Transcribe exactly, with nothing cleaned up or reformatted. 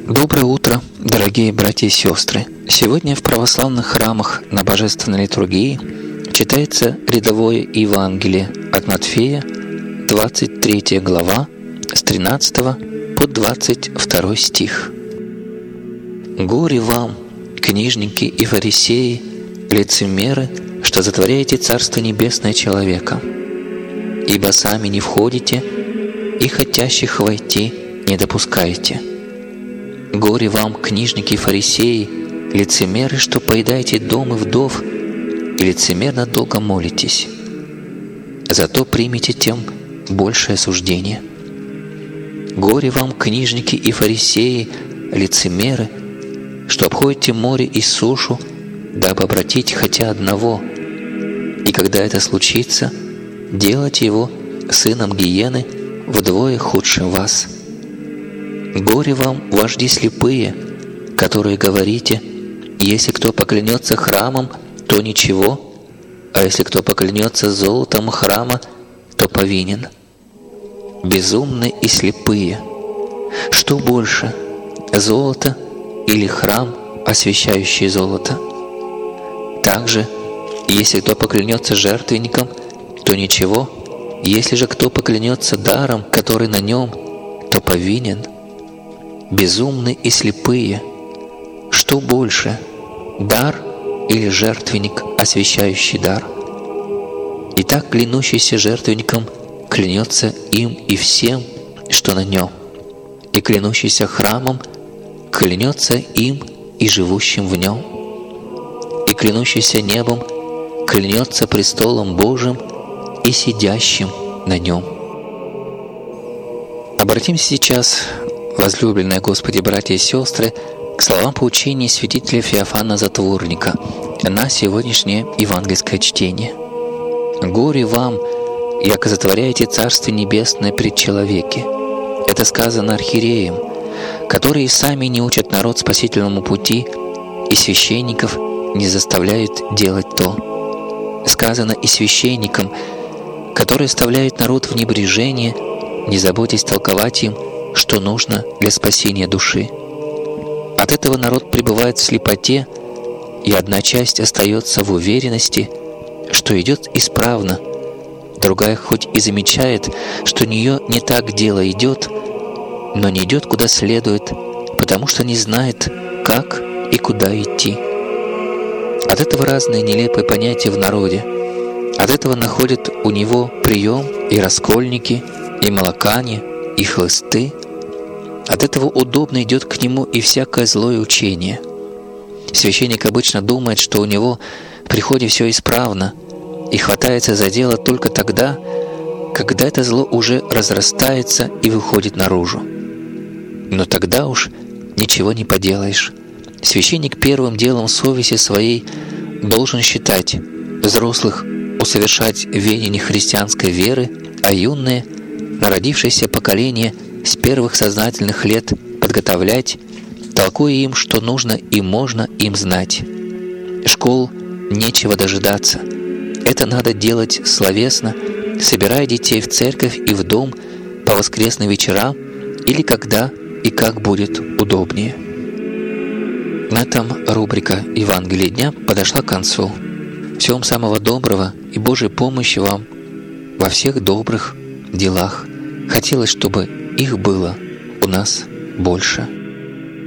Доброе утро, дорогие братья и сестры! Сегодня в православных храмах на Божественной литургии читается рядовое Евангелие от Матфея, двадцать третья глава, с тринадцатого по двадцать второй стих. «Горе вам, книжники и фарисеи, лицемеры, что затворяете Царство Небесное человека, ибо сами не входите и хотящих войти не допускаете. Горе вам, книжники и фарисеи, лицемеры, что поедаете дом и вдов, и лицемерно долго молитесь. Зато примите тем большее осуждение. Горе вам, книжники и фарисеи, лицемеры, что обходите море и сушу, дабы обратить хотя одного, и когда это случится, делать его сыном гиены вдвое худшим вас. Горе вам, вожди слепые, которые говорите: если кто поклянется храмом, то ничего, а если кто поклянется золотом храма, то повинен. Безумные и слепые! Что больше, золото или храм, освящающий золото? Также, если кто поклянется жертвенником, то ничего, если же кто поклянется даром, который на нем, то повинен. Безумные и слепые! Что больше, дар или жертвенник, освящающий дар? Итак, клянущийся жертвенником клянется им и всем, что на нем, и клянущийся храмом клянется им и живущим в нем, и клянущийся небом клянется престолом Божьим и сидящим на нем». Обратимся сейчас, возлюбленные Господи, братья и сестры, к словам поучения святителя Феофана Затворника на сегодняшнее евангельское чтение. «Горе вам, яко затворяете Царствие Небесное пред человеки». Это сказано архиереям, которые сами не учат народ спасительному пути и священников не заставляют делать то. Сказано и священникам, которые оставляют народ в небрежении, не заботясь толковать им, что нужно для спасения души. От этого народ пребывает в слепоте, и одна часть остается в уверенности, что идет исправно, другая хоть и замечает, что у нее не так дело идет, но не идет куда следует, потому что не знает, как и куда идти. От этого разные нелепые понятия в народе. От этого находят у него прием и раскольники, и молокане, и хлысты. От этого удобно идет к нему и всякое злое учение. Священник обычно думает, что у него в приходе все исправно, и хватается за дело только тогда, когда это зло уже разрастается и выходит наружу. Но тогда уж ничего не поделаешь. Священник первым делом совести своей должен считать взрослых усовершать веяние христианской веры, а юные, народившееся поколение с первых сознательных лет подготовлять, толкуя им, что нужно и можно им знать. Школ нечего дожидаться. Это надо делать словесно, собирая детей в церковь и в дом по воскресным вечерам или когда и как будет удобнее. На этом рубрика «Евангелие дня» подошла к концу. Всего вам самого доброго и Божьей помощи вам во всех добрых делах. Хотелось, чтобы их было у нас больше.